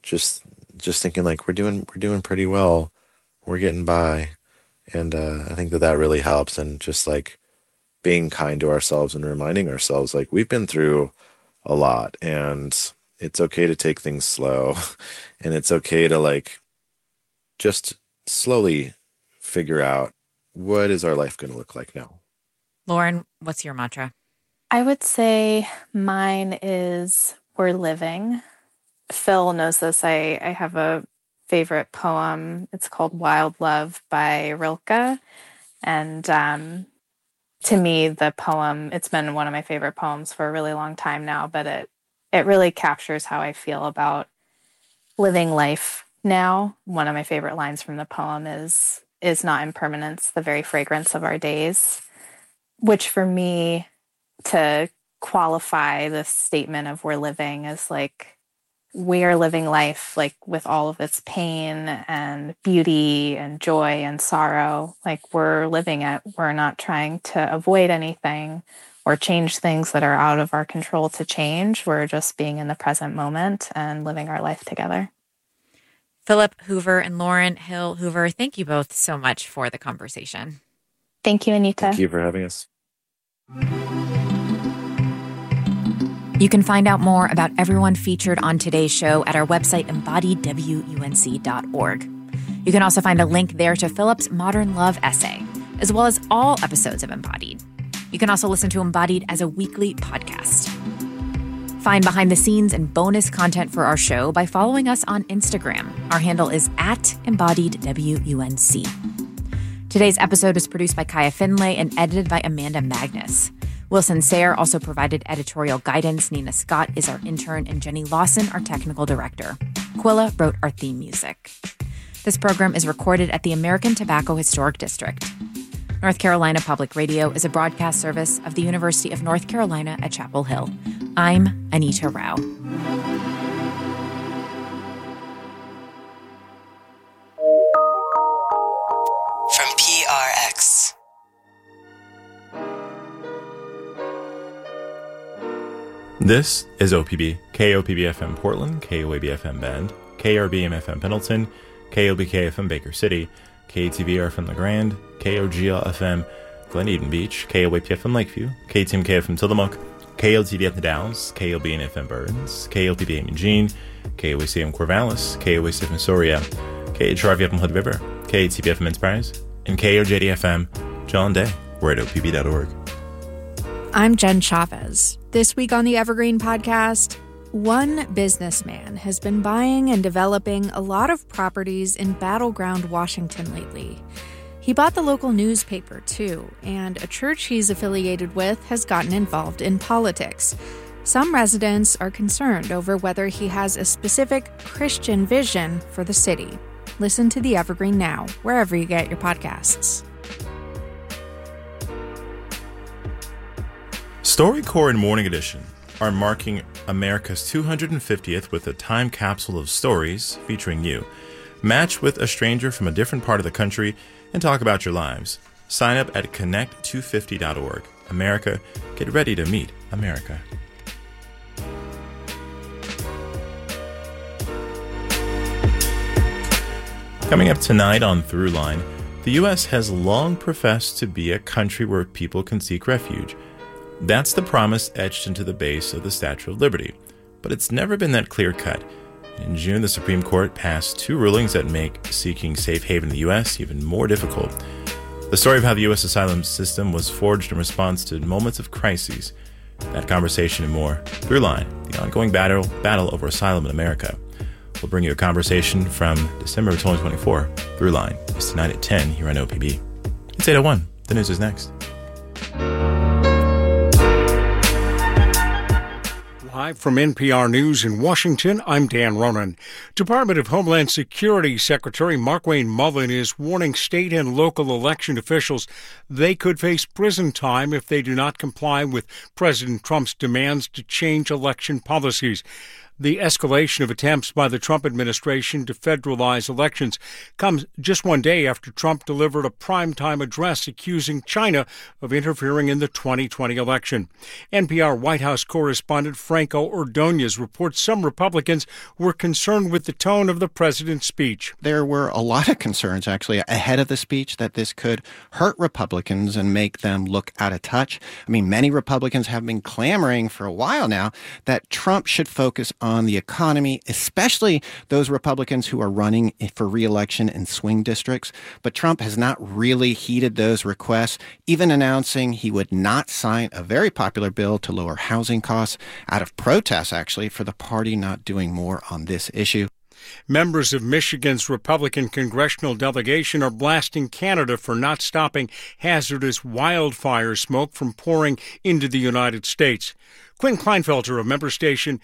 just thinking like we're doing pretty well, we're getting by, and I think that really helps, and just like being kind to ourselves and reminding ourselves like we've been through a lot, and it's okay to take things slow, and it's okay to like just slowly figure out what is our life going to look like now. Lauren, what's your mantra? I would say mine is we're living. Phil knows this. I have a favorite poem. It's called Wild Love by Rilke. And to me, the poem, it's been one of my favorite poems for a really long time now, but it really captures how I feel about living life now. One of my favorite lines from the poem is not impermanence, the very fragrance of our days, which for me, to qualify the statement of we're living is like, we are living life like with all of its pain and beauty and joy and sorrow. Like we're living it. We're not trying to avoid anything or change things that are out of our control to change. We're just being in the present moment and living our life together. Philip Hoover and Lauren Hill Hoover, thank you both so much for the conversation. Thank you, Anita. Thank you for having us. You can find out more about everyone featured on today's show at our website, embodiedwunc.org. You can also find a link there to Philip's Modern Love essay, as well as all episodes of Embodied. You can also listen to Embodied as a weekly podcast. Find behind the scenes and bonus content for our show by following us on Instagram. Our handle is @EmbodiedWUNC. Today's episode was produced by Kaya Finlay and edited by Amanda Magnus. Wilson Sayre also provided editorial guidance. Nina Scott is our intern, and Jenny Lawson, our technical director. Quilla wrote our theme music. This program is recorded at the American Tobacco Historic District. North Carolina Public Radio is a broadcast service of the University of North Carolina at Chapel Hill. I'm Anita Rao. From PRX. This is OPB, KOPB-FM Portland, KOAB-FM Bend, KRBM-FM Pendleton, KOBK-FM Baker City, KTVR-FM LeGrand, KOGL-FM Glen Eden Beach, KOAP-FM Lakeview, KTMK-FM Tillamook, KLTD-FM Dalles, KLBN-FM Burns, KLPB-AM Eugene, KOAC-FM Corvallis, KOAC-FM Soria, KHRV-FM Hood River, KTB-FM Enterprise, and KOJD-FM John Day. We're at OPB.org. I'm Jen Chavez. This week on the Evergreen Podcast, one businessman has been buying and developing a lot of properties in battleground Washington lately. He bought the local newspaper, too, and a church he's affiliated with has gotten involved in politics. Some residents are concerned over whether he has a specific Christian vision for the city. Listen to the Evergreen now, wherever you get your podcasts. StoryCorps and Morning Edition are marking America's 250th with a time capsule of stories featuring you. Match with a stranger from a different part of the country and talk about your lives. Sign up at connect250.org. America, get ready to meet America. Coming up tonight on Throughline, the U.S. has long professed to be a country where people can seek refuge. That's the promise etched into the base of the Statue of Liberty. But it's never been that clear-cut. In June, the Supreme Court passed two rulings that make seeking safe haven in the U.S. even more difficult. The story of how the U.S. asylum system was forged in response to moments of crises. That conversation and more. Throughline, the ongoing battle over asylum in America. We'll bring you a conversation from December of 2024. Throughline is tonight at 10 here on OPB. It's 8:01. The news is next. Live from NPR News in Washington, I'm Dan Ronan. Department of Homeland Security Secretary Markwayne Mullin is warning state and local election officials they could face prison time if they do not comply with President Trump's demands to change election policies. The escalation of attempts by the Trump administration to federalize elections comes just one day after Trump delivered a primetime address accusing China of interfering in the 2020 election. NPR White House correspondent Franco Ordonez reports some Republicans were concerned with the tone of the president's speech. There were a lot of concerns, actually, ahead of the speech that this could hurt Republicans and make them look out of touch. I mean, many Republicans have been clamoring for a while now that Trump should focus on the economy, especially those Republicans who are running for re-election in swing districts. But Trump has not really heeded those requests, even announcing he would not sign a very popular bill to lower housing costs out of protest, actually, for the party not doing more on this issue. Members of Michigan's Republican congressional delegation are blasting Canada for not stopping hazardous wildfire smoke from pouring into the United States. Quinn Kleinfelter of member station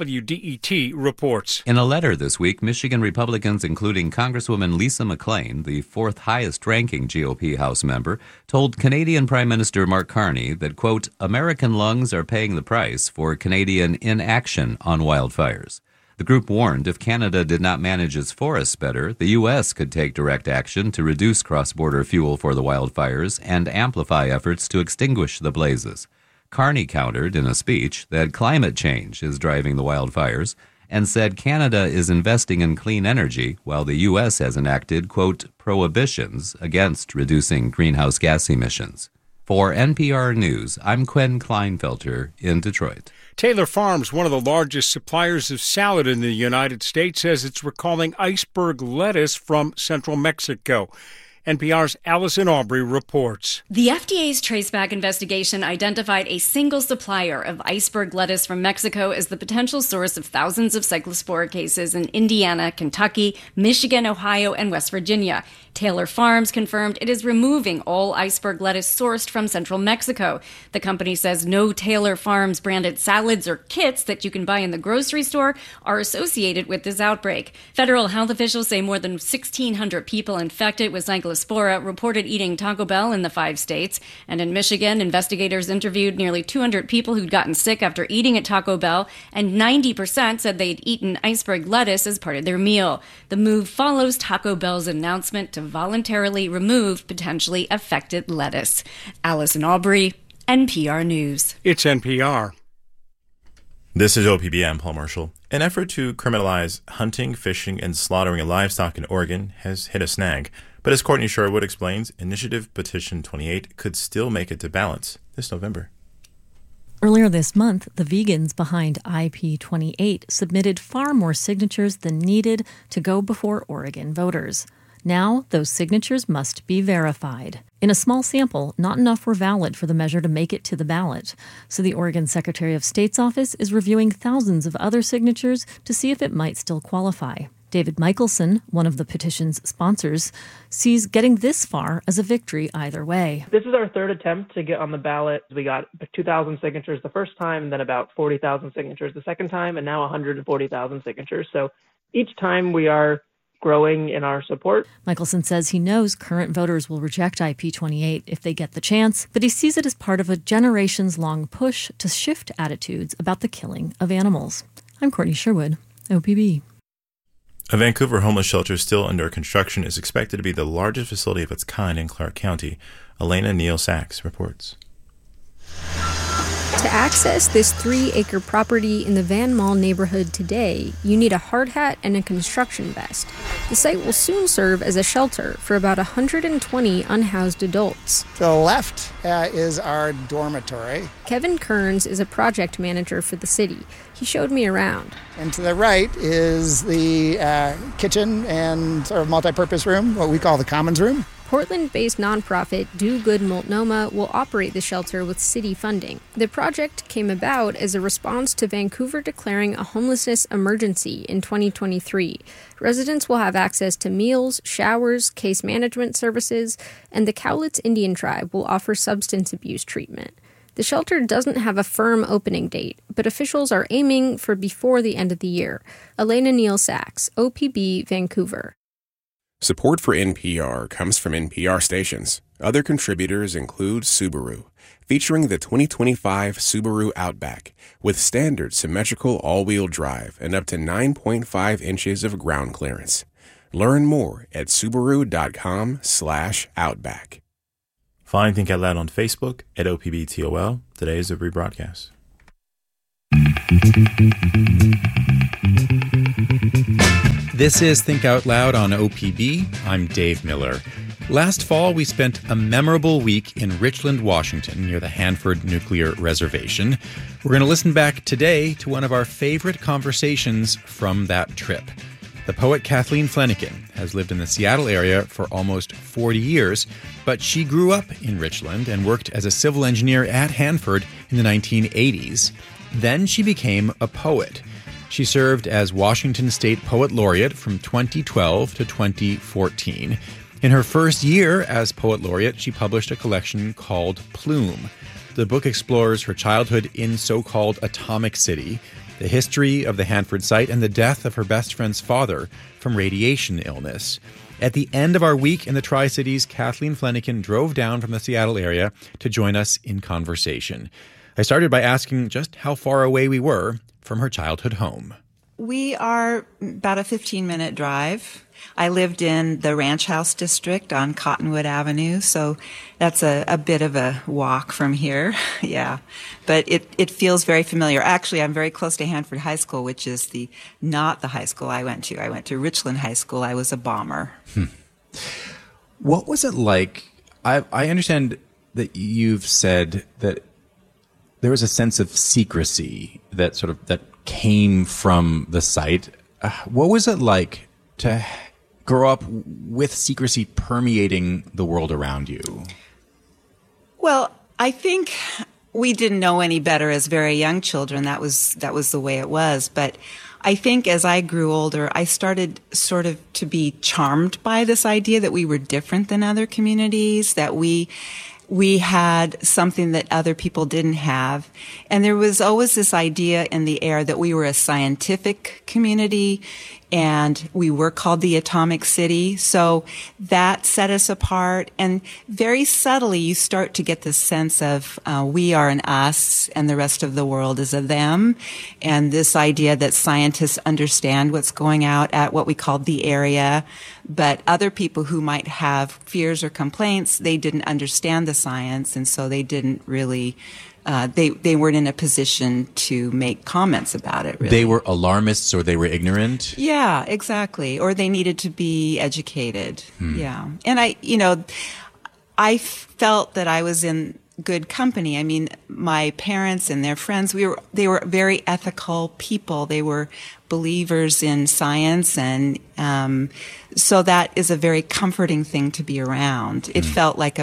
WDET reports. In a letter this week, Michigan Republicans, including Congresswoman Lisa McClain, the fourth highest-ranking GOP House member, told Canadian Prime Minister Mark Carney that, quote, American lungs are paying the price for Canadian inaction on wildfires. The group warned if Canada did not manage its forests better, the U.S. could take direct action to reduce cross-border fuel for the wildfires and amplify efforts to extinguish the blazes. Carney countered in a speech that climate change is driving the wildfires and said Canada is investing in clean energy while the U.S. has enacted, quote, prohibitions against reducing greenhouse gas emissions. For NPR News, I'm Quinn Kleinfelter in Detroit. Taylor Farms, one of the largest suppliers of salad in the United States, says it's recalling iceberg lettuce from central Mexico. NPR's Allison Aubrey reports. The FDA's traceback investigation identified a single supplier of iceberg lettuce from Mexico as the potential source of thousands of cyclospora cases in Indiana, Kentucky, Michigan, Ohio, and West Virginia. Taylor Farms confirmed it is removing all iceberg lettuce sourced from central Mexico. The company says no Taylor Farms branded salads or kits that you can buy in the grocery store are associated with this outbreak. Federal health officials say more than 1,600 people infected with cyclospora reported eating Taco Bell in the 5 states. And in Michigan, investigators interviewed nearly 200 people who'd gotten sick after eating at Taco Bell, and 90% said they'd eaten iceberg lettuce as part of their meal. The move follows Taco Bell's announcement to voluntarily remove potentially affected lettuce. Allison Aubrey, NPR News. It's NPR. This is OPBM, Paul Marshall. An effort to criminalize hunting, fishing, and slaughtering of livestock in Oregon has hit a snag. But as Courtney Sherwood explains, Initiative Petition 28 could still make it to ballots this November. Earlier this month, the vegans behind IP28 submitted far more signatures than needed to go before Oregon voters. Now, those signatures must be verified. In a small sample, not enough were valid for the measure to make it to the ballot. So the Oregon Secretary of State's office is reviewing thousands of other signatures to see if it might still qualify. David Michelson, one of the petition's sponsors, sees getting this far as a victory either way. This is our third attempt to get on the ballot. We got 2,000 signatures the first time, then about 40,000 signatures the second time, and now 140,000 signatures. So each time we are growing in our support. Michelson says he knows current voters will reject IP28 if they get the chance, but he sees it as part of a generations-long push to shift attitudes about the killing of animals. I'm Courtney Sherwood, OPB. A Vancouver homeless shelter still under construction is expected to be the largest facility of its kind in Clark County. Elena Neal-Sachs reports. To access this 3-acre property in the Van Mall neighborhood today, you need a hard hat and a construction vest. The site will soon serve as a shelter for about 120 unhoused adults. To the left is our dormitory. Kevin Kearns is a project manager for the city. He showed me around. And to the right is the kitchen and sort of multi-purpose room, what we call the commons room. Portland-based nonprofit Do Good Multnomah will operate the shelter with city funding. The project came about as a response to Vancouver declaring a homelessness emergency in 2023. Residents will have access to meals, showers, case management services, and the Cowlitz Indian Tribe will offer substance abuse treatment. The shelter doesn't have a firm opening date, but officials are aiming for before the end of the year. Elena Neal-Sachs, OPB, Vancouver. Support for NPR comes from NPR stations. Other contributors include Subaru, featuring the 2025 Subaru Outback, with standard symmetrical all-wheel drive and up to 9.5 inches of ground clearance. Learn more at Subaru.com/Outback. Find Think Out Loud on Facebook at OPBTOL. Today is a rebroadcast. This is Think Out Loud on OPB. I'm Dave Miller. Last fall, we spent a memorable week in Richland, Washington, near the Hanford Nuclear Reservation. We're going to listen back today to one of our favorite conversations from that trip. The poet Kathleen Flanagan has lived in the Seattle area for almost 40 years, but she grew up in Richland and worked as a civil engineer at Hanford in the 1980s. Then she became a poet. She served as Washington State Poet Laureate from 2012 to 2014. In her first year as Poet Laureate, she published a collection called Plume. The book explores her childhood in so-called Atomic City, the history of the Hanford site, and the death of her best friend's father from radiation illness. At the end of our week in the Tri-Cities, Kathleen Flanagan drove down from the Seattle area to join us in conversation. I started by asking just how far away we were from her childhood home. We are about a 15-minute drive. I lived in the Ranch House District on Cottonwood Avenue, so that's a bit of a walk from here. Yeah, but it feels very familiar. Actually, I'm very close to Hanford High School, which is not the high school I went to. I went to Richland High School. I was a bomber. What was it like? I understand that you've said that there was a sense of secrecy that came from the site. What was it like to grow up with secrecy permeating the world around you? Well, I think we didn't know any better as very young children. That was the way it was. But I think as I grew older, I started sort of to be charmed by this idea that we were different than other communities, that we had something that other people didn't have. And there was always this idea in the air that we were a scientific community and we were called the Atomic City. So that set us apart. And very subtly, you start to get this sense of we are an us and the rest of the world is a them. And this idea that scientists understand what's going out at what we called the area. But other people who might have fears or complaints, they didn't understand the science. And so they didn't really they weren't in a position to make comments about it, really. They were alarmists or they were ignorant? Yeah, exactly. Or they needed to be educated. Yeah. And I felt that I was in good company. I mean, my parents and their friends, they were very ethical people. They were believers in science, and so that is a very comforting thing to be around. It felt like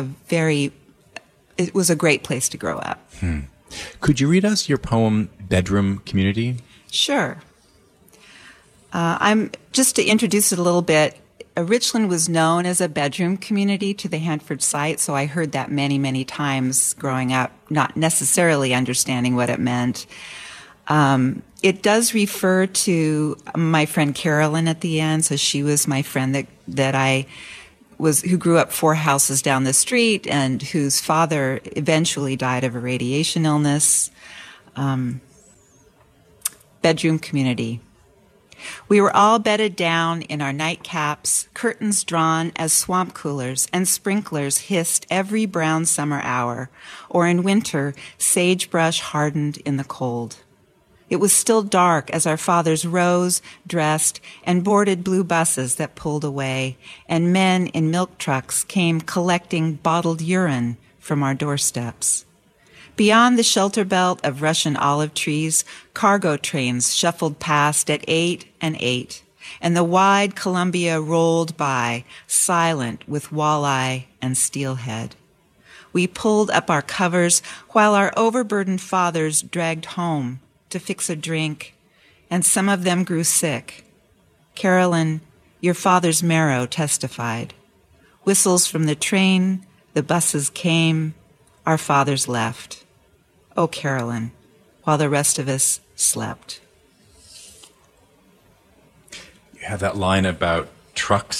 it was a great place to grow up. Could you read us your poem, Bedroom Community? Sure. I'm just to introduce it a little bit. Richland was known as a bedroom community to the Hanford site, so I heard that many, many times growing up, not necessarily understanding what it meant. It does refer to my friend Carolyn at the end, so she was my friend who grew up 4 houses down the street and whose father eventually died of a radiation illness. Bedroom community. We were all bedded down in our nightcaps, curtains drawn as swamp coolers, and sprinklers hissed every brown summer hour, or in winter, sagebrush hardened in the cold. It was still dark as our fathers rose, dressed, and boarded blue buses that pulled away, and men in milk trucks came collecting bottled urine from our doorsteps. Beyond the shelter belt of Russian olive trees, cargo trains shuffled past at 8 and 8, and the wide Columbia rolled by, silent with walleye and steelhead. We pulled up our covers while our overburdened fathers dragged home to fix a drink, and some of them grew sick. Carolyn, your father's marrow testified. Whistles from the train, the buses came, our fathers left. Oh, Carolyn, while the rest of us slept. You have that line about trucks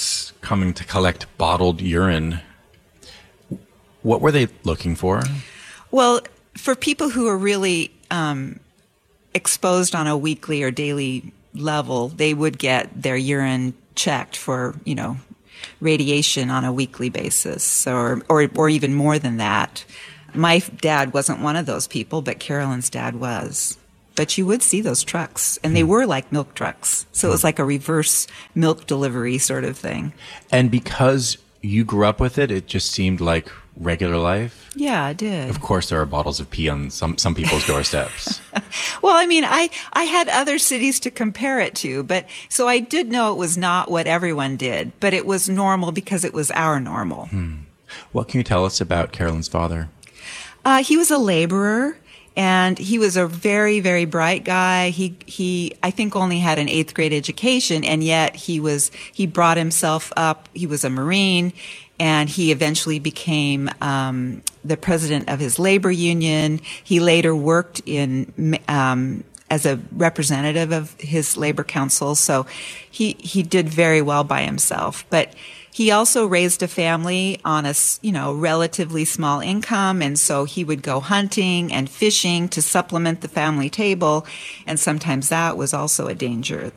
coming to collect bottled urine. What were they looking for? Well, for people who are really exposed on a weekly or daily level, they would get their urine checked for, radiation on a weekly basis, or even more than that. My dad wasn't one of those people, but Carolyn's dad was. But you would see those trucks, and they were like milk trucks. So it was like a reverse milk delivery sort of thing. And because you grew up with it, it just seemed like regular life? Yeah, it did. Of course, there are bottles of pee on some people's doorsteps. Well, I mean, I had other cities to compare it to, but so I did know it was not what everyone did, but it was normal because it was our normal. What can you tell us about Carolyn's father? He was a laborer. And he was a very, very bright guy. He I think only had an 8th grade education, and yet he brought himself up. He was a Marine, and he eventually became the president of his labor union. He later worked as a representative of his labor council, so he did very well by himself. But he also raised a family on a, relatively small income, and so he would go hunting and fishing to supplement the family table, and sometimes that was also a danger.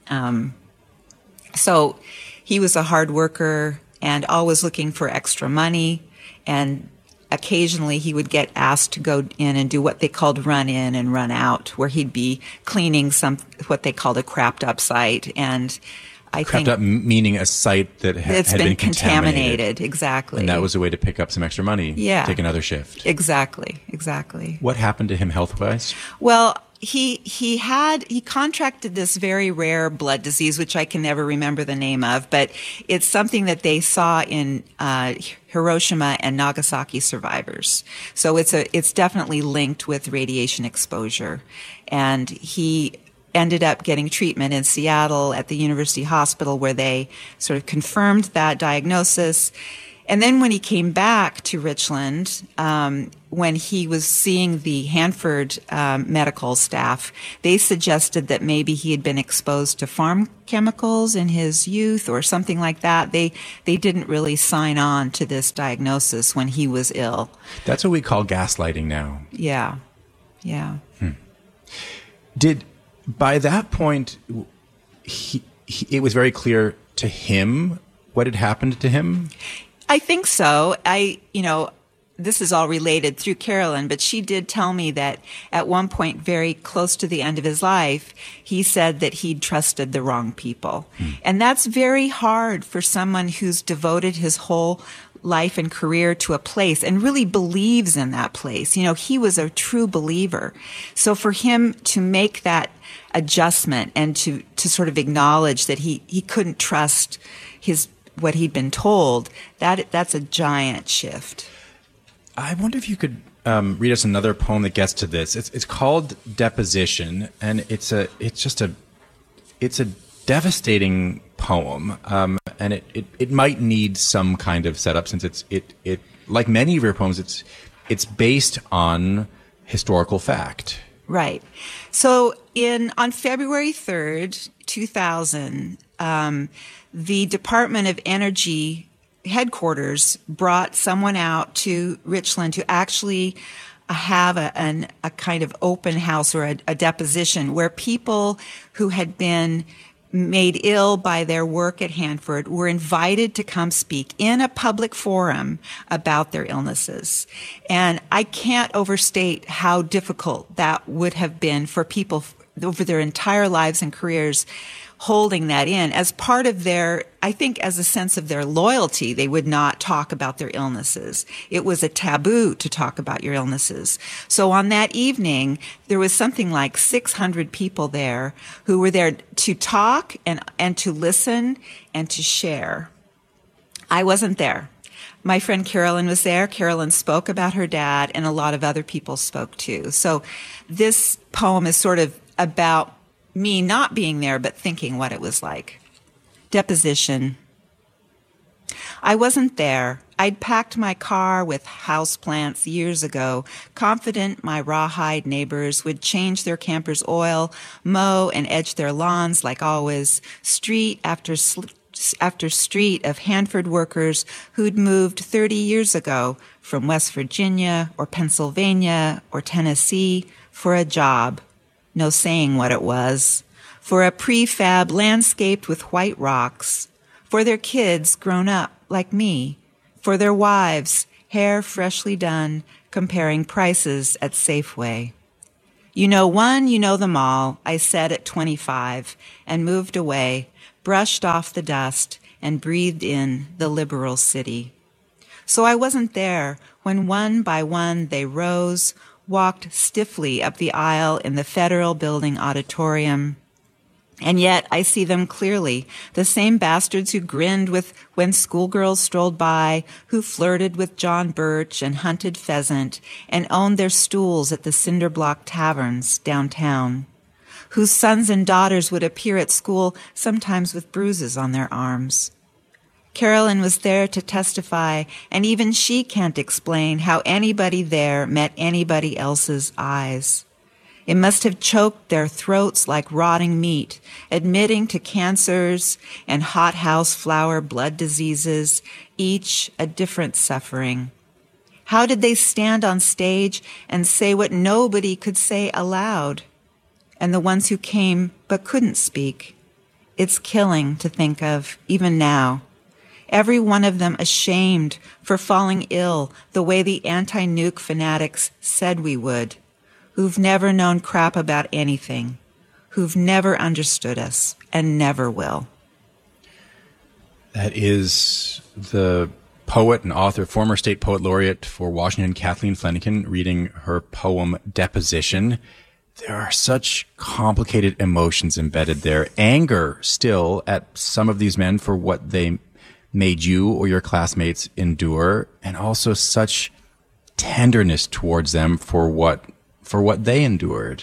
So he was a hard worker and always looking for extra money, and occasionally he would get asked to go in and do what they called run in and run out, where he'd be cleaning what they called a crapped up site, and Crapped up meaning a site that had been contaminated. Exactly. And that was a way to pick up some extra money. Yeah. Take another shift. Exactly. What happened to him health-wise? Well, he contracted this very rare blood disease, which I can never remember the name of, but it's something that they saw in Hiroshima and Nagasaki survivors. So it's definitely linked with radiation exposure. And he ended up getting treatment in Seattle at the University Hospital, where they sort of confirmed that diagnosis. And then when he came back to Richland, when he was seeing the Hanford medical staff, they suggested that maybe he had been exposed to farm chemicals in his youth or something like that. They didn't really sign on to this diagnosis when he was ill. That's what we call gaslighting now. Yeah. By that point, it was very clear to him what had happened to him? I think so. This is all related through Carolyn, but she did tell me that at one point, very close to the end of his life, he said that he'd trusted the wrong people. And that's very hard for someone who's devoted his whole life and career to a place and really believes in that place. He was a true believer. So for him to make that adjustment and to sort of acknowledge that he couldn't trust what he'd been told, that's a giant shift. I wonder if you could read us another poem that gets to this. It's called Deposition, and it's a devastating poem, and it might need some kind of setup, since it like many of your poems, it's based on historical fact. Right. So on February 3rd, 2000, the Department of Energy headquarters brought someone out to Richland to actually have a kind of open house or a deposition where people who had been made ill by their work at Hanford were invited to come speak in a public forum about their illnesses. And I can't overstate how difficult that would have been for people over their entire lives and careers, holding that in as part of I think as a sense of their loyalty. They would not talk about their illnesses. It was a taboo to talk about your illnesses. So on that evening, there was something like 600 people there who were there to talk and to listen and to share. I wasn't there. My friend Carolyn was there. Carolyn spoke about her dad, and a lot of other people spoke too. So this poem is sort of about me not being there, but thinking what it was like. Deposition. I wasn't there. I'd packed my car with houseplants years ago, confident my rawhide neighbors would change their campers' oil, mow and edge their lawns like always, street after after street of Hanford workers who'd moved 30 years ago from West Virginia or Pennsylvania or Tennessee for a job, no saying what it was, for a prefab landscaped with white rocks, for their kids grown up like me, for their wives, hair freshly done, comparing prices at Safeway. You know one, you know them all, I said at 25, and moved away, brushed off the dust, and breathed in the liberal city. So I wasn't there when one by one they rose, walked stiffly up the aisle in the Federal Building auditorium. And yet I see them clearly, the same bastards who grinned when schoolgirls strolled by, who flirted with John Birch and hunted pheasant, and owned their stools at the cinder block taverns downtown, whose sons and daughters would appear at school sometimes with bruises on their arms. Carolyn was there to testify, and even she can't explain how anybody there met anybody else's eyes. It must have choked their throats like rotting meat, admitting to cancers and hothouse flower blood diseases, each a different suffering. How did they stand on stage and say what nobody could say aloud? And the ones who came but couldn't speak. It's killing to think of, even now. Every one of them ashamed for falling ill the way the anti-nuke fanatics said we would, who've never known crap about anything, who've never understood us, and never will. That is the poet and author, former state poet laureate for Washington, Kathleen Flanagan, reading her poem Deposition. There are such complicated emotions embedded there. Anger still at some of these men for what they made you or your classmates endure, and also such tenderness towards them for what they endured.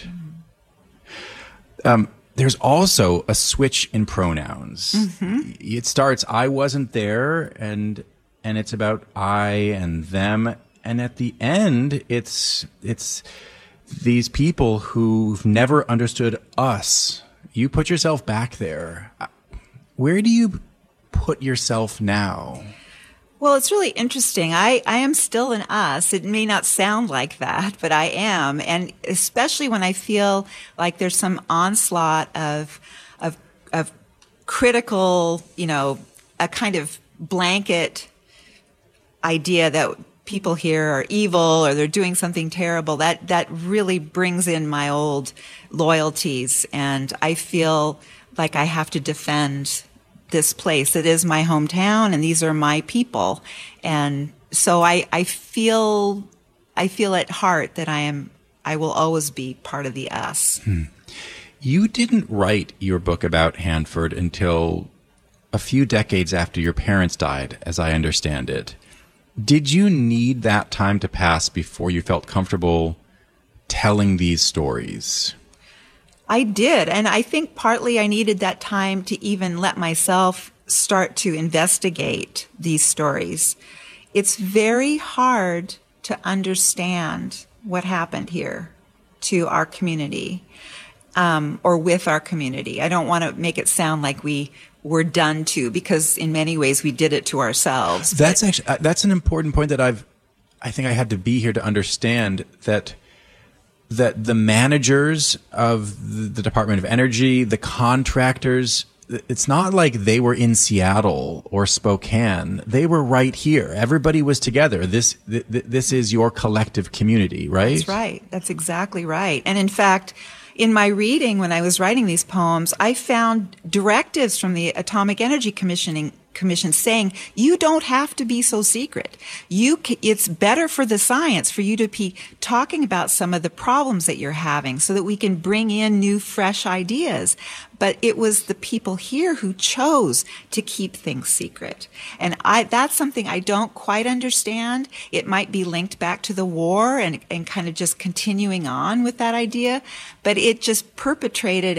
There's also a switch in pronouns. Mm-hmm. It starts, I wasn't there, and it's about I and them. And at the end, it's these people who've never understood us. You put yourself back there. Where do you put yourself now? Well, it's really interesting. I am still an us. It may not sound like that, but I am. And especially when I feel like there's some onslaught of critical, a kind of blanket idea that people here are evil or they're doing something terrible, that really brings in my old loyalties. And I feel like I have to defend this place. It is my hometown, and these are my people. And so I feel at heart that I will always be part of the us. You didn't write your book about Hanford until a few decades after your parents died, as I understand it. Did you need that time to pass before you felt comfortable telling these stories? I did. And I think partly I needed that time to even let myself start to investigate these stories. It's very hard to understand what happened here to our community, or with our community. I don't want to make it sound like we were done to, because in many ways we did it to ourselves. That's an important point that I think I had to be here to understand that the managers of the Department of Energy, the contractors, it's not like they were in Seattle or Spokane. They were right here. Everybody was together. This is your collective community, right? That's right. That's exactly right. And in fact, in my reading, when I was writing these poems, I found directives from the Atomic Energy Commission saying, you don't have to be so secret. It's better for the science for you to be talking about some of the problems that you're having so that we can bring in new, fresh ideas. But it was the people here who chose to keep things secret. And that's something I don't quite understand. It might be linked back to the war and kind of just continuing on with that idea. But it just perpetrated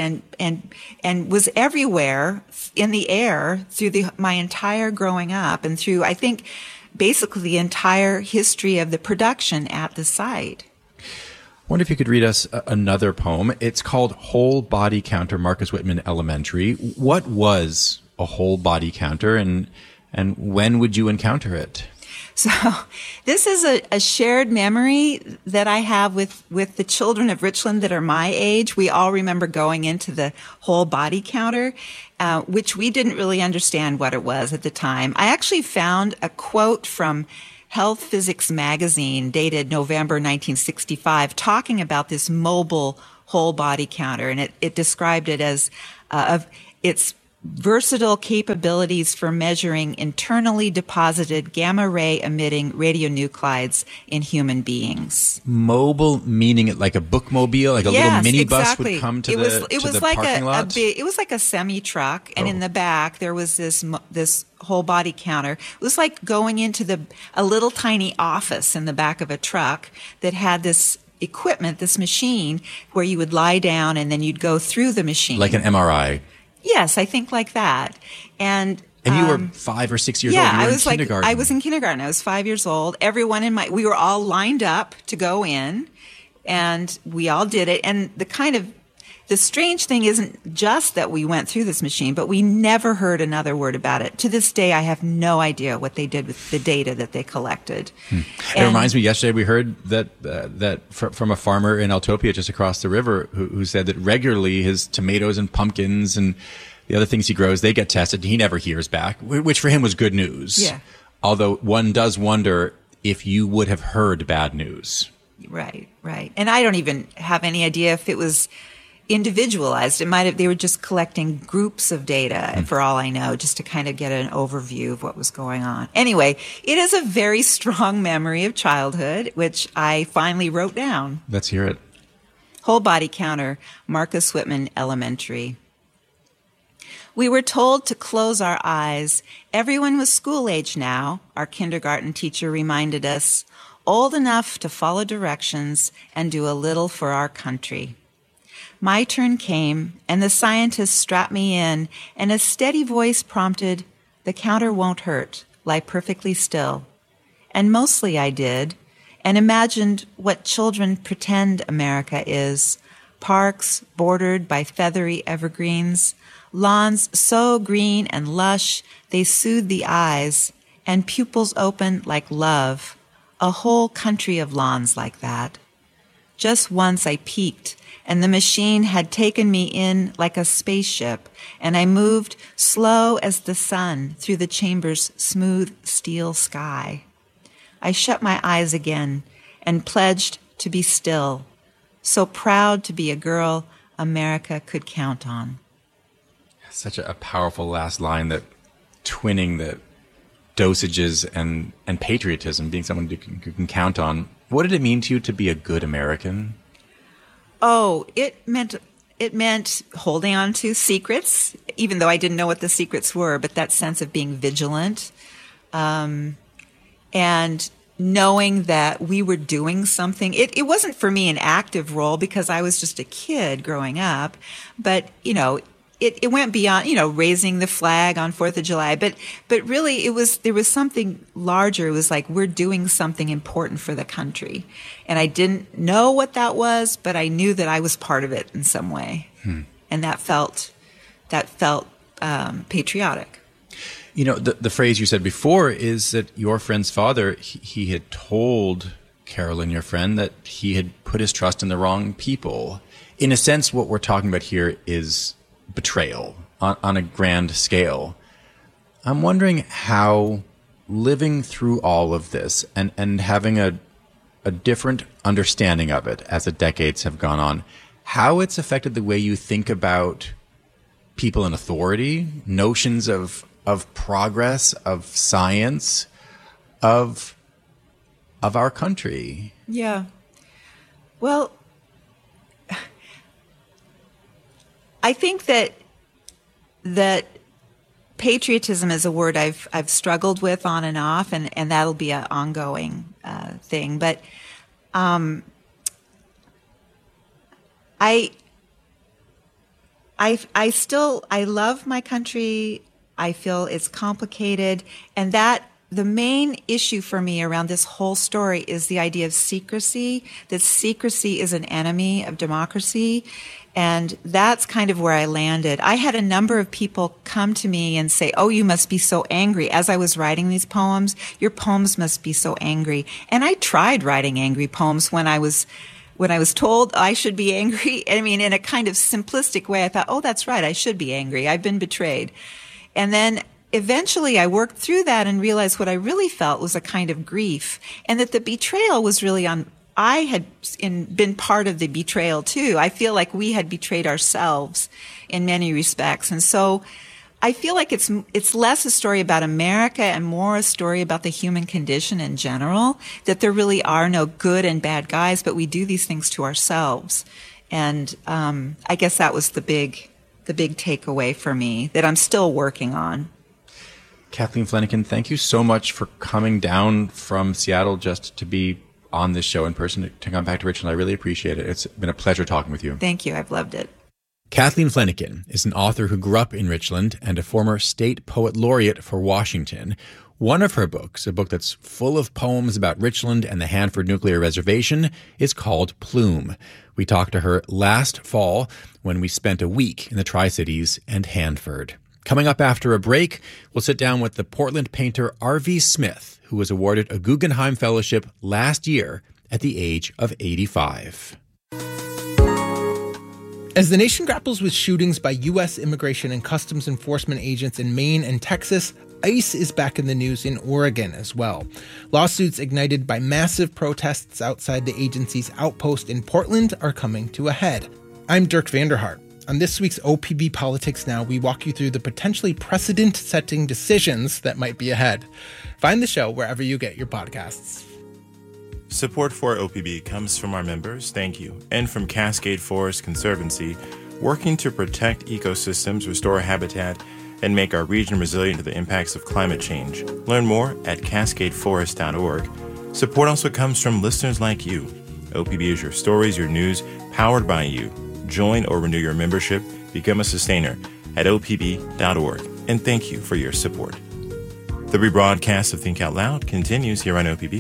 and was everywhere in the air through my entire growing up and through, I think, basically the entire history of the production at the site. I wonder if you could read us another poem. It's called Whole Body Counter, Marcus Whitman Elementary. What was a whole body counter, and when would you encounter it? So this is a shared memory that I have with the children of Richland that are my age. We all remember going into the whole body counter, which we didn't really understand what it was at the time. I actually found a quote from Health Physics magazine dated November 1965 talking about this mobile whole body counter, and it described it as of its versatile capabilities for measuring internally deposited gamma ray emitting radionuclides in human beings. Mobile meaning it like a bookmobile, like a little mini exactly. bus would come to it the like parking lot? It was like a semi truck, and in the back there was this whole body counter. It was like going into a little tiny office in the back of a truck that had this equipment, this machine, where you would lie down and then you'd go through the machine. Like an MRI. Yes, I think like that. And you were 5 or 6 years old. You were in kindergarten. I was in kindergarten. I was 5 years old. Everyone we were all lined up to go in, and we all did it. And the strange thing isn't just that we went through this machine, but we never heard another word about it. To this day, I have no idea what they did with the data that they collected. It reminds me, yesterday we heard that from a farmer in Altopia just across the river who said that regularly his tomatoes and pumpkins and the other things he grows, they get tested. He never hears back, which for him was good news. Yeah. Although one does wonder if you would have heard bad news. Right. And I don't even have any idea if it was individualized. They were just collecting groups of data, for all I know, just to kind of get an overview of what was going on. Anyway, it is a very strong memory of childhood, which I finally wrote down. Let's hear it. Whole body counter, Marcus Whitman Elementary. We were told to close our eyes. Everyone was school age now, our kindergarten teacher reminded us, old enough to follow directions and do a little for our country. My turn came, and the scientist strapped me in, and a steady voice prompted, "The counter won't hurt. Lie perfectly still." And mostly I did, and imagined what children pretend America is. Parks bordered by feathery evergreens, lawns so green and lush they soothe the eyes, and pupils open like love. A whole country of lawns like that. Just once I peeked, and the machine had taken me in like a spaceship, and I moved slow as the sun through the chamber's smooth steel sky. I shut my eyes again and pledged to be still, so proud to be a girl America could count on. Such a powerful last line, that twinning the dosages and patriotism, being someone you can count on. What did it mean to you to be a good American? Oh, it meant holding on to secrets, even though I didn't know what the secrets were, but that sense of being vigilant, and knowing that we were doing something. It wasn't for me an active role because I was just a kid growing up, but, it went beyond, raising the flag on 4th of July, but really there was something larger. It was like, we're doing something important for the country. And I didn't know what that was, but I knew that I was part of it in some way. And that felt patriotic. The phrase you said before is that your friend's father, he had told Carolyn, your friend, that he had put his trust in the wrong people. In a sense, what we're talking about here is betrayal on a grand scale. I'm wondering how living through all of this and having a different understanding of it as the decades have gone on, how it's affected the way you think about people in authority, notions of progress, of science, of our country. Yeah. Well, I think that patriotism is a word I've struggled with on and off, and that'll be an ongoing thing. But I love my country. I feel it's complicated, and that the main issue for me around this whole story is the idea of secrecy, that secrecy is an enemy of democracy. And that's kind of where I landed. I had a number of people come to me and say, "Oh, you must be so angry." As I was writing these poems, "Your poems must be so angry." And I tried writing angry poems when I was told I should be angry. I mean, in a kind of simplistic way, I thought, "Oh, that's right. I should be angry. I've been betrayed." And then eventually I worked through that and realized what I really felt was a kind of grief, and that the betrayal was really on. I had been part of the betrayal too. I feel like we had betrayed ourselves in many respects. And so I feel like it's less a story about America and more a story about the human condition in general, that there really are no good and bad guys, but we do these things to ourselves. And I guess that was the big takeaway for me that I'm still working on. Kathleen Flanagan, thank you so much for coming down from Seattle just to be on this show in person, to come back to Richland. I really appreciate it. It's been a pleasure talking with you. Thank you. I've loved it. Kathleen Flanagan is an author who grew up in Richland and a former state poet laureate for Washington. One of her books, a book that's full of poems about Richland and the Hanford Nuclear Reservation, is called Plume. We talked to her last fall when we spent a week in the Tri-Cities and Hanford. Coming up after a break, we'll sit down with the Portland painter R.V. Smith, who was awarded a Guggenheim Fellowship last year at the age of 85. As the nation grapples with shootings by U.S. Immigration and Customs Enforcement agents in Maine and Texas, ICE is back in the news in Oregon as well. Lawsuits ignited by massive protests outside the agency's outpost in Portland are coming to a head. I'm Dirk Vanderhart. On this week's OPB Politics Now, we walk you through the potentially precedent-setting decisions that might be ahead. Find the show wherever you get your podcasts. Support for OPB comes from our members, thank you, and from Cascade Forest Conservancy, working to protect ecosystems, restore habitat, and make our region resilient to the impacts of climate change. Learn more at cascadeforest.org. Support also comes from listeners like you. OPB is your stories, your news, powered by you. Join or renew your membership, become a sustainer at opb.org, and thank you for your support. The rebroadcast of Think Out Loud continues here on OPB.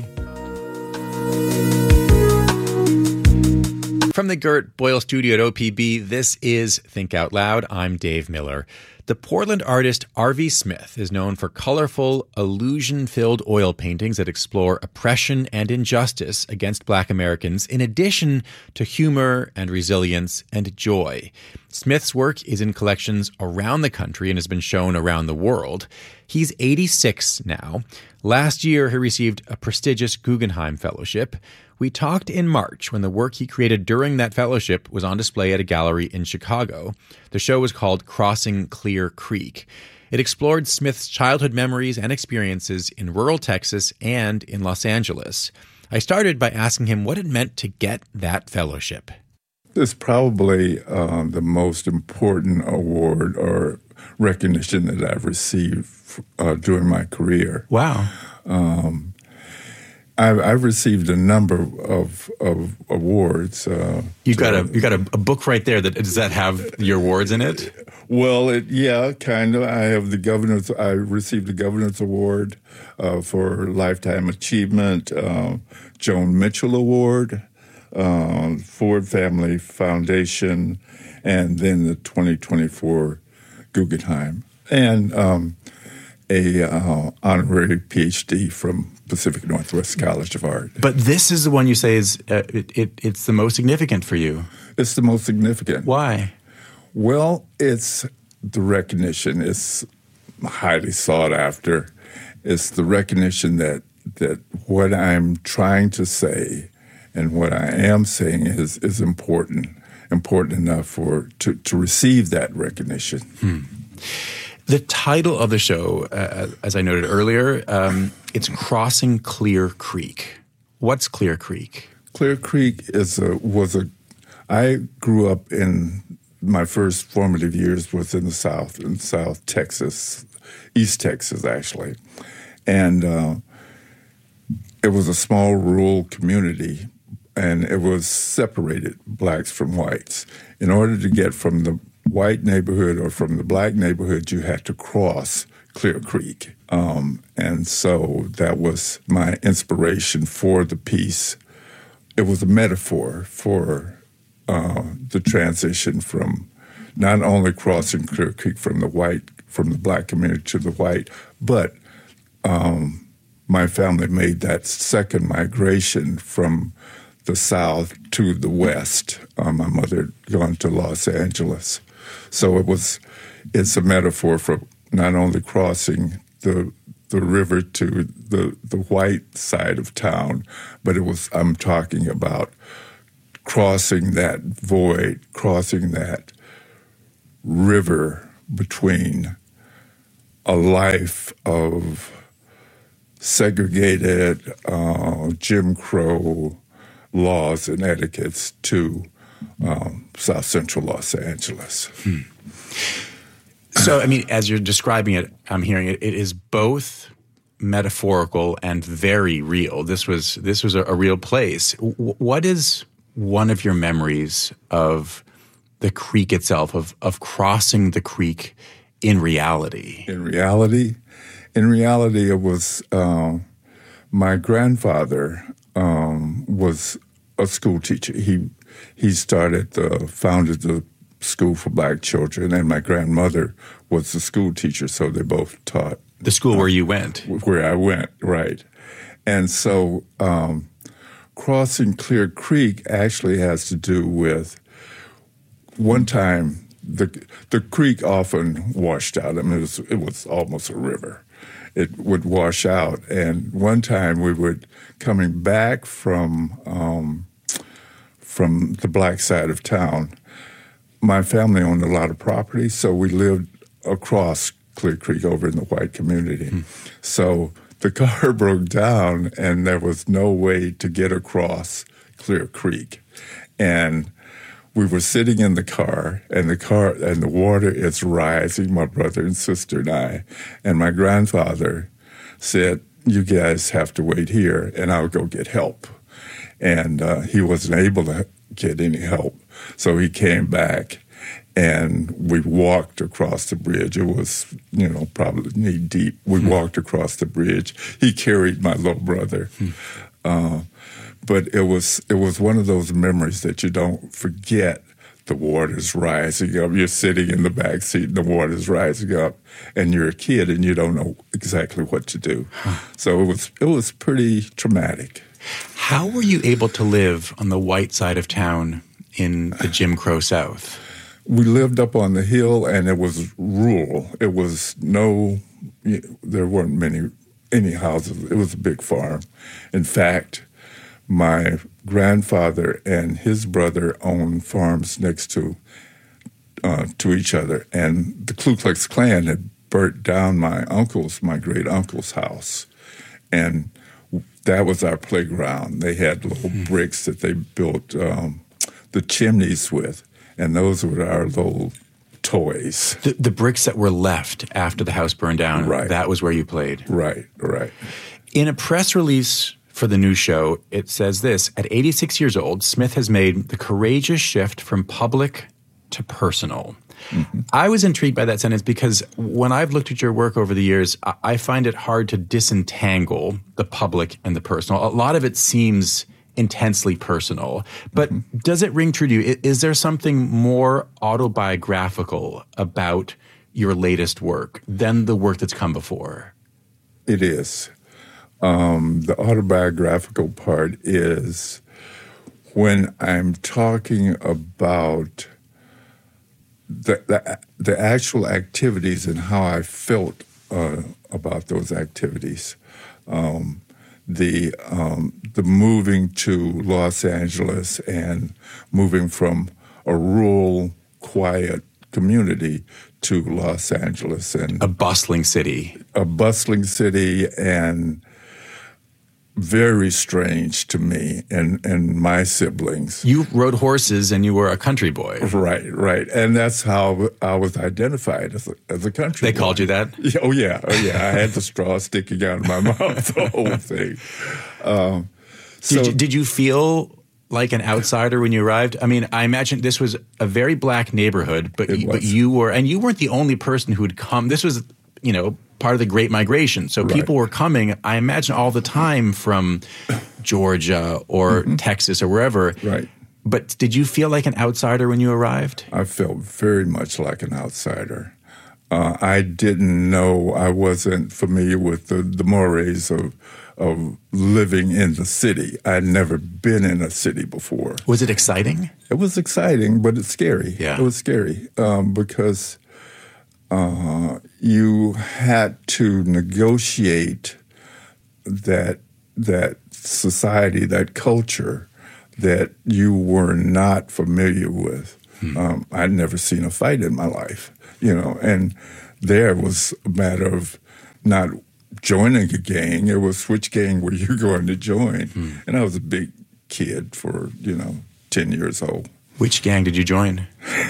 From the Gert Boyle studio at OPB, this is Think Out Loud. I'm Dave Miller. The Portland artist R.V. Smith is known for colorful, illusion-filled oil paintings that explore oppression and injustice against Black Americans, in addition to humor and resilience and joy. Smith's work is in collections around the country and has been shown around the world. He's 86 now. Last year, he received a prestigious Guggenheim Fellowship. We talked in March when the work he created during that fellowship was on display at a gallery in Chicago. The show was called Crossing Clear Creek. It explored Smith's childhood memories and experiences in rural Texas and in Los Angeles. I started by asking him what it meant to get that fellowship. It's probably the most important award or recognition that I've received during my career. Wow. I've received a number of awards. You got a book right there. Does that have your awards in it? Well, yeah, kind of. I received the Governor's Award for Lifetime Achievement, Joan Mitchell Award, Ford Family Foundation, and then the 2024 Guggenheim, and a honorary PhD from Pacific Northwest College of Art. But this is the one you say is it's the most significant for you. It's the most significant. Why? Well, it's the recognition. It's highly sought after. It's the recognition that what I'm trying to say and what I am saying is important enough to receive that recognition. The title of the show, as I noted earlier, it's Crossing Clear Creek. What's Clear Creek? Clear Creek I grew up in, my first formative years was in the South, in South Texas, East Texas actually. And it was a small rural community, and it was separated, blacks from whites. In order to get from the white neighborhood or from the black neighborhood, you had to cross Clear Creek. And so that was my inspiration for the piece. It was a metaphor for the transition from not only crossing Clear Creek from the black community to the white, but my family made that second migration from the South to the West. My mother had gone to Los Angeles. So it's a metaphor for not only crossing the river to the white side of town, but I'm talking about crossing that void, crossing that river between a life of segregated Jim Crow laws and etiquettes to South Central Los Angeles. So, I mean, as you're describing it, I'm hearing it is both metaphorical and very real. This was a real place. What is one of your memories of the creek itself, of crossing the creek in reality? In reality, it was my grandfather was a school teacher. He founded the school for black children, and my grandmother was the school teacher, so they both taught. The school where you went? Where I went, right. And so crossing Clear Creek actually has to do with one time the creek often washed out. I mean, it was almost a river. It would wash out. And one time we were coming back from the black side of town. My family owned a lot of property, so we lived across Clear Creek over in the white community. So the car broke down, and there was no way to get across Clear Creek. And we were sitting in the car, and the water is rising, my brother and sister and I. And my grandfather said, "You guys have to wait here, and I'll go get help." And he wasn't able to get any help. So he came back, and we walked across the bridge. It was, probably knee deep. We walked across the bridge. He carried my little brother. But it was one of those memories that you don't forget. The water's rising up. You're sitting in the back seat, and the water's rising up, and you're a kid, and you don't know exactly what to do. So it was pretty traumatic. How were you able to live on the white side of town in the Jim Crow South? We lived up on the hill, and it was rural. It was there weren't any houses. It was a big farm. In fact, my grandfather and his brother owned farms next to each other, and the Ku Klux Klan had burnt down my great uncle's house, and that was our playground. They had little bricks that they built the chimneys with, and those were our little toys. The bricks that were left after the house burned down, right. That was where you played. Right. In a press release for the new show, it says this: at 86 years old, Smith has made the courageous shift from public to personal. Mm-hmm. I was intrigued by that sentence because when I've looked at your work over the years, I find it hard to disentangle the public and the personal. A lot of it seems intensely personal. But does it ring true to you? Is there something more autobiographical about your latest work than the work that's come before? It is. The autobiographical part is when I'm talking about the actual activities and how I felt about those activities. The moving to Los Angeles and moving from a rural, quiet community to Los Angeles, and a bustling city. And very strange to me and my siblings. You rode horses and you were a country boy. Right. And that's how I was identified as a country boy. They called you that? Oh, yeah. I had the straw sticking out of my mouth, the whole thing. Did you feel like an outsider when you arrived? I mean, I imagine this was a very black neighborhood, but you weren't the only person who had come. This was, part of the Great Migration. So people were coming, I imagine, all the time from Georgia or Texas or wherever. Right. But did you feel like an outsider when you arrived? I felt very much like an outsider. I didn't know, I wasn't familiar with the mores of living in the city. I'd never been in a city before. Was it exciting? It was exciting, but it's scary. Yeah. It was scary because you had to negotiate that society, that culture that you were not familiar with. I'd never seen a fight in my life, and there was a matter of not joining a gang. It was which gang were you going to join? And I was a big kid for, 10 years old. Which gang did you join?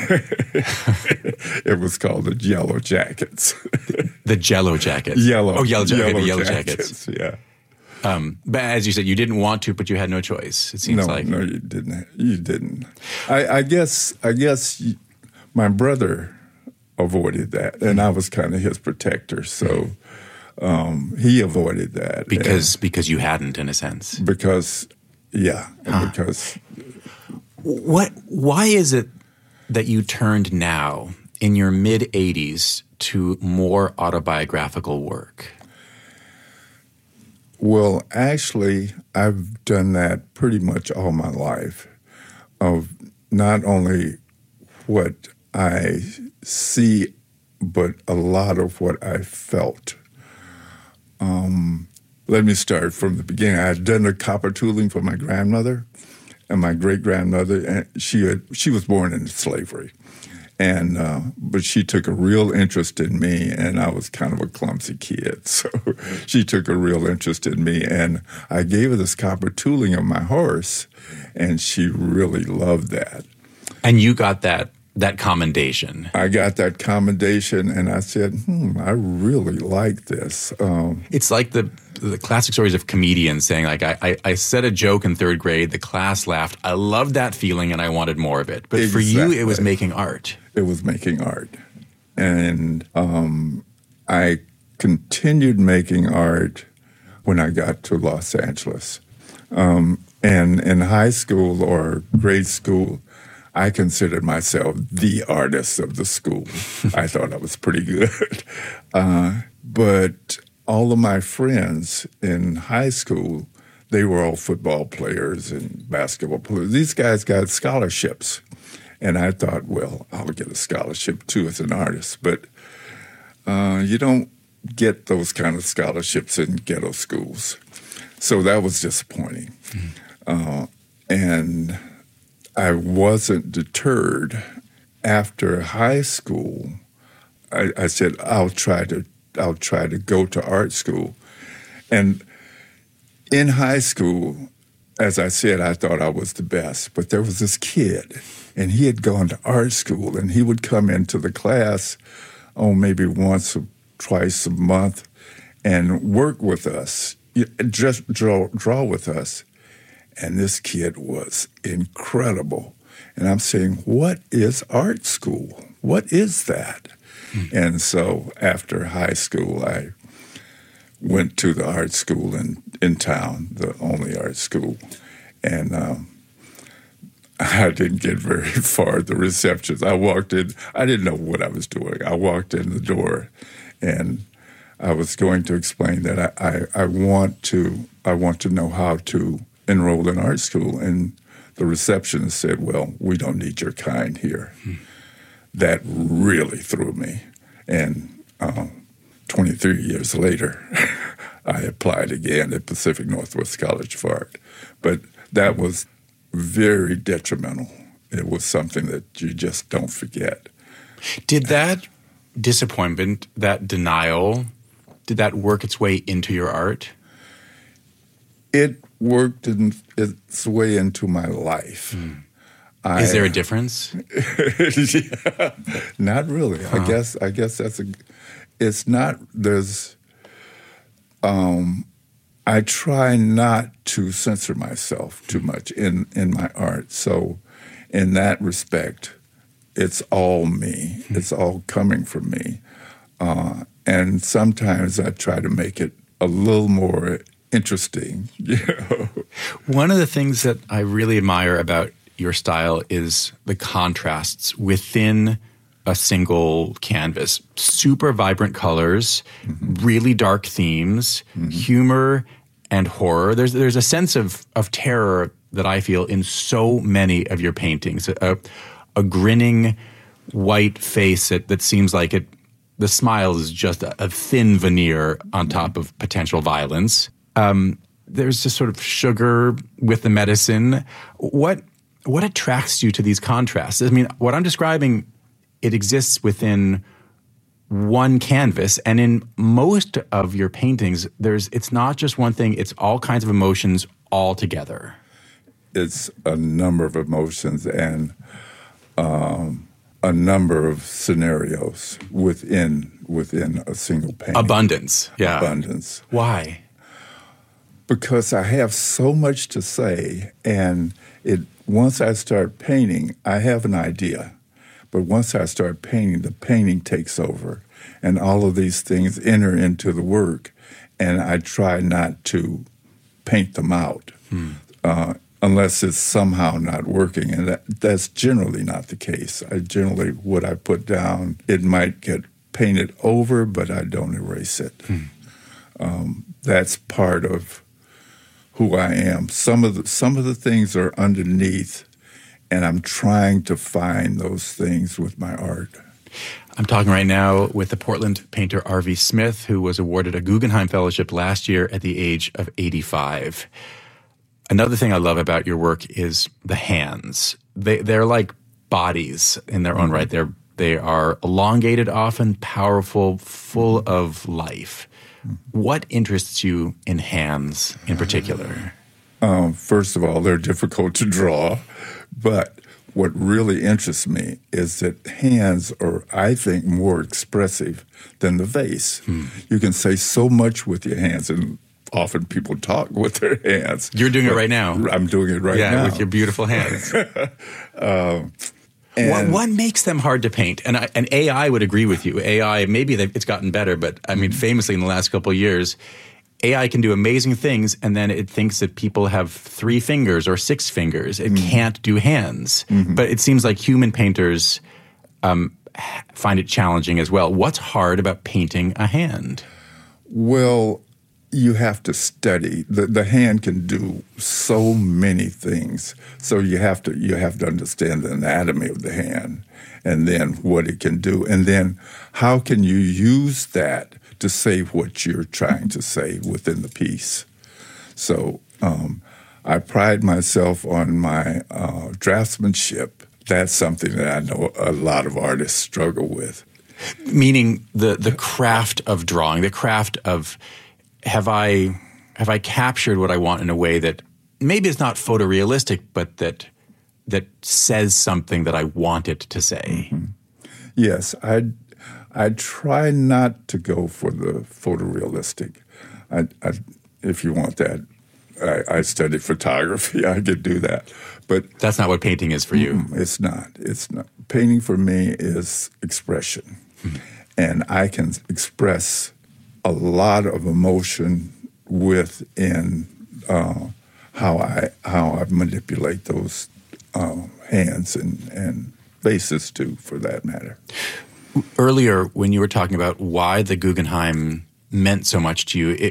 It was called the Yellow Jackets. The Jello Jackets? Yellow. Oh, Yellow Jackets. Yellow The Yellow Jackets. Jackets. Yeah. But as you said, you didn't want to, but you had no choice, it seems like. No, you didn't. You didn't. I guess my brother avoided that, and I was kind of his protector, so he avoided that. Because you hadn't, in a sense. Because, yeah. Because... Why is it that you turned now, in your mid-80s, to more autobiographical work? Well, actually, I've done that pretty much all my life, of not only what I see, but a lot of what I felt. Let me start from the beginning. I had done a copper tooling for my grandmother and my great-grandmother, and she was born into slavery. And but she took a real interest in me, and I was kind of a clumsy kid, so she took a real interest in me. And I gave her this copper tooling of my horse, and she really loved that. And you got that commendation. I got that commendation, and I said, I really like this. It's like the classic stories of comedians saying, like, I said a joke in third grade, the class laughed, I loved that feeling, and I wanted more of it. But Exactly. For you, it was making art. It was making art. And I continued making art when I got to Los Angeles. And in high school or grade school, I considered myself the artist of the school. I thought I was pretty good. But all of my friends in high school, they were all football players and basketball players. These guys got scholarships. And I thought, well, I'll get a scholarship too as an artist. But you don't get those kind of scholarships in ghetto schools. So that was disappointing. And I wasn't deterred. After high school, I said, I'll try to go to art school. And in high school, as I said, I thought I was the best. But there was this kid, and he had gone to art school, and he would come into the class, maybe once or twice a month, and work with us, just draw with us. And this kid was incredible. And I'm saying, what is art school? What is that? And so after high school, I went to the art school in town, the only art school. And I didn't get very far at the receptions. I walked in. I didn't know what I was doing. I walked in the door, and I was going to explain that I want to know how to enroll in art school. And the receptionist said, well, we don't need your kind here. That really threw me. And 23 years later, I applied again at Pacific Northwest College of Art. But that was very detrimental. It was something that you just don't forget. Did that disappointment, that denial, did that work its way into your art? It worked its way into my life. Is there a difference? Yeah, not really. I guess that's it's not, there's, I try not to censor myself too much in my art. So in that respect, it's all me. It's all coming from me. And sometimes I try to make it a little more interesting. One of the things that I really admire about your style is the contrasts within a single canvas. Super vibrant colors, really dark themes, humor and horror. There's a sense of terror that I feel in so many of your paintings. A grinning white face that seems like the smile is just a thin veneer on top of potential violence. There's this sort of sugar with the medicine. What attracts you to these contrasts? I mean, what I'm describing, it exists within one canvas, and in most of your paintings, it's not just one thing, it's all kinds of emotions all together. It's a number of emotions and a number of scenarios within a single painting. Abundance, yeah. Abundance. Why? Because I have so much to say, and once I start painting, I have an idea. But once I start painting, the painting takes over, and all of these things enter into the work, and I try not to paint them out unless it's somehow not working, and that's generally not the case. What I put down, it might get painted over, but I don't erase it. That's part of who I am. Some of the things are underneath, and I'm trying to find those things with my art. I'm talking right now with the Portland painter R.V. Smith, who was awarded a Guggenheim Fellowship last year at the age of 85. Another thing I love about your work is the hands. They're like bodies in their own right. They are elongated, often powerful, full of life. What interests you in hands in particular? First of all, they're difficult to draw, but what really interests me is that hands are, I think, more expressive than the vase. You can say so much with your hands, and often people talk with their hands. You're doing it right now. I'm doing it right now. Yeah, with your beautiful hands. What makes them hard to paint? And AI would agree with you. AI, maybe it's gotten better, but I mean, famously in the last couple of years, AI can do amazing things, and then it thinks that people have 3 fingers or 6 fingers. It can't do hands. But it seems like human painters find it challenging as well. What's hard about painting a hand? Well, you have to study. The hand can do so many things. So you have to understand the anatomy of the hand, and then what it can do, and then how can you use that to say what you're trying to say within the piece. So I pride myself on my draftsmanship. That's something that I know a lot of artists struggle with. Meaning the craft of drawing, the craft of have I captured what I want in a way that maybe it's not photorealistic, but that says something that I want it to say. Yes, I try not to go for the photorealistic. If you want that, I studied photography. I could do that, but that's not what painting is for you. It's not. It's not. Painting for me is expression, and I can express a lot of emotion within how I manipulate those hands and faces too, for that matter. Earlier, when you were talking about why the Guggenheim meant so much to you,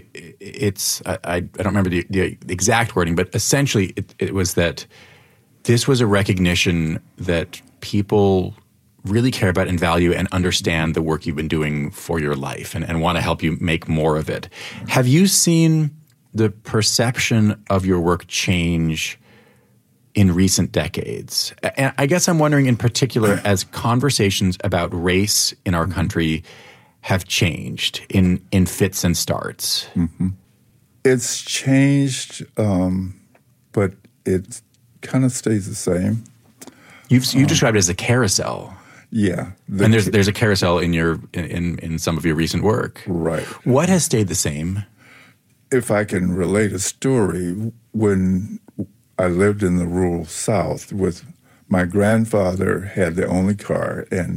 I don't remember the exact wording, but essentially it was that this was a recognition that people really care about and value and understand the work you've been doing for your life and want to help you make more of it. Have you seen the perception of your work change in recent decades? And I guess I'm wondering in particular, as conversations about race in our country have changed in fits and starts. It's changed, but it kind of stays the same. You've described it as a carousel. Yeah. And there's a carousel in some of your recent work. Right. What has stayed the same? If I can relate a story, when I lived in the rural South with my grandfather had the only car, and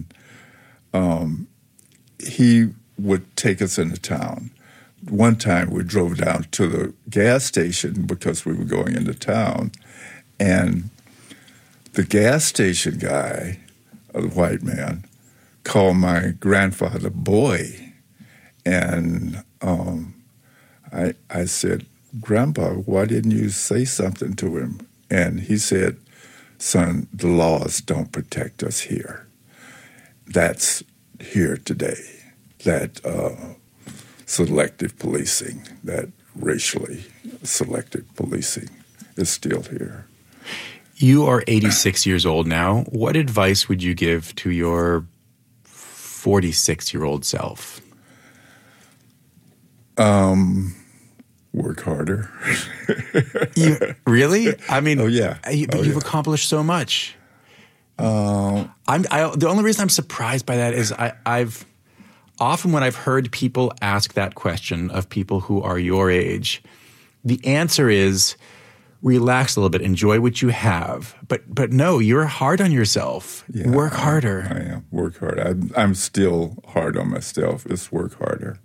he would take us into town. One time we drove down to the gas station because we were going into town, and the gas station guy, a white man, called my grandfather boy. And I said, Grandpa, why didn't you say something to him? And he said, son, the laws don't protect us here. That's here today. That selective policing, that racially selective policing is still here. You are 86 years old now. What advice would you give to your 46-year-old self? Work harder. Really? I mean, yeah. You've accomplished so much. The only reason I'm surprised by that is I've often when I've heard people ask that question of people who are your age, the answer is relax a little bit, enjoy what you have. But no, you're hard on yourself. Yeah, work harder. I am. Work harder. I'm still hard on myself. It's work harder.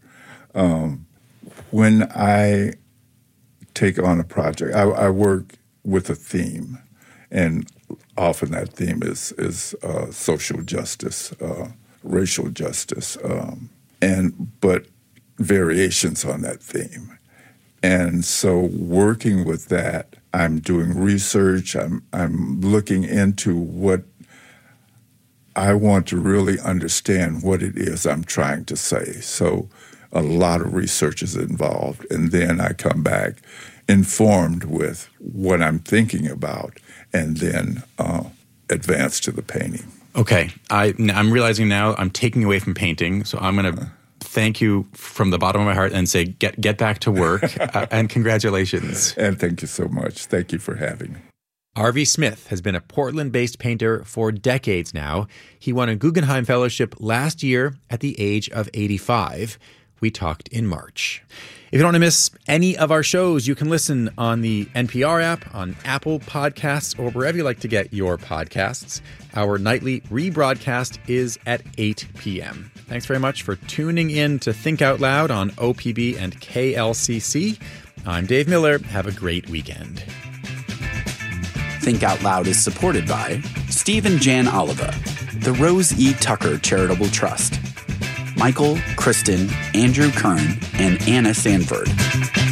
When I take on a project, I work with a theme, and often that theme is social justice, racial justice, but variations on that theme. And so working with that, I'm doing research. I'm looking into what I want to really understand what it is I'm trying to say. So a lot of research is involved, and then I come back informed with what I'm thinking about, and then advance to the painting. Okay, I'm realizing now I'm taking away from painting, so I'm going to thank you from the bottom of my heart and say get back to work, and congratulations. And thank you so much. Thank you for having me. R.V. Smith has been a Portland-based painter for decades now. He won a Guggenheim Fellowship last year at the age of 85. We talked in March. If you don't want to miss any of our shows, you can listen on the NPR app, on Apple Podcasts, or wherever you like to get your podcasts. Our nightly rebroadcast is at 8 p.m. Thanks very much for tuning in to Think Out Loud on OPB and KLCC. I'm Dave Miller. Have a great weekend. Think Out Loud is supported by Steve and Jan Oliva, the Rose E. Tucker Charitable Trust, Michael, Kristen, Andrew Kern, and Anna Sanford.